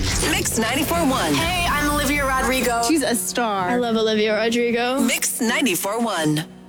Mix 94.1. Hey, I'm Olivia Rodrigo. She's a star. I love Olivia Rodrigo. Mix 94.1.